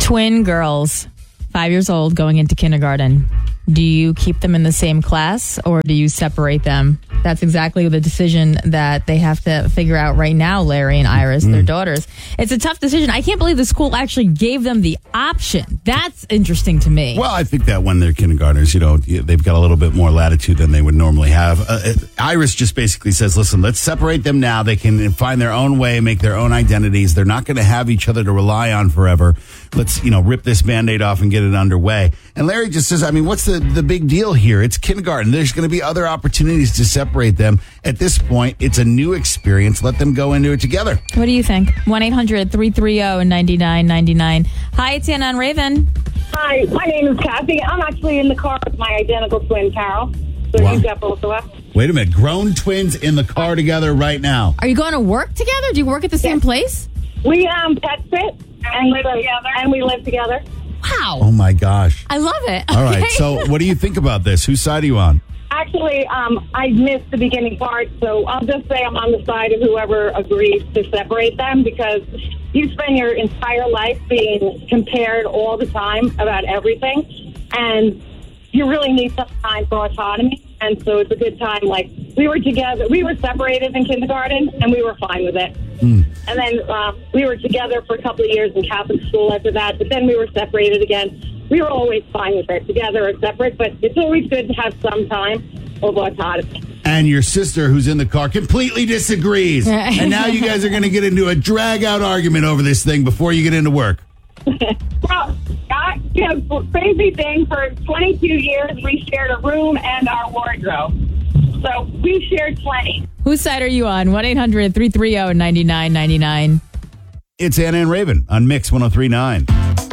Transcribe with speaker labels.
Speaker 1: Twin girls, 5 years old, going into kindergarten. Do you keep them in the same class or do you separate them? That's exactly the decision that they have to figure out right now, Larry and Iris, their daughters. It's a tough decision. I can't believe the school actually gave them the option. That's interesting to me.
Speaker 2: Well, I think that when they're kindergartners, they've got a little bit more latitude than they would normally have. Iris just basically says, listen, let's separate them now. They can find their own way, make their own identities. They're not going to have each other to rely on forever. Let's, rip this Band-Aid off and get it underway. And Larry just says, what's the big deal here? It's kindergarten. There's going to be other opportunities to separate them. At this point, it's a new experience. Let them go into it together.
Speaker 1: What do you think? 1-800-330-9999. Hi, it's Anna and Raven.
Speaker 3: Hi, my name is Kathy. I'm actually in the car with my identical twin, Carol. So
Speaker 2: Wow.
Speaker 3: you've got both of us.
Speaker 2: Wait a minute. Grown twins in the car together right now.
Speaker 1: Are you going to work together? Do you work at the same place?
Speaker 3: We pet sit and live together. And we live together.
Speaker 1: Wow.
Speaker 2: Oh, my gosh.
Speaker 1: I love it.
Speaker 2: All right.
Speaker 1: Okay.
Speaker 2: So what do you think about this? Whose side are you on?
Speaker 3: Actually, I missed the beginning part, so I'll just say I'm on the side of whoever agrees to separate them, because you spend your entire life being compared all the time about everything, and you really need some time for autonomy. And so it's a good time. Like, we were together, we were separated in kindergarten, and we were fine with it. And then we were together for a couple of years in Catholic school after that, but then we were separated again. We were always fine with it, together or separate, but it's always good to have some time of autonomy.
Speaker 2: And your sister, who's in the car, completely disagrees. And now you guys are going to get into a drag-out argument over this thing before you get into work.
Speaker 3: Well, crazy thing, for 22 years, we shared a room and our wardrobe. So we shared plenty.
Speaker 1: Whose side are you on? 1-800-330-9999.
Speaker 2: It's Anna and Raven on Mix 103.9.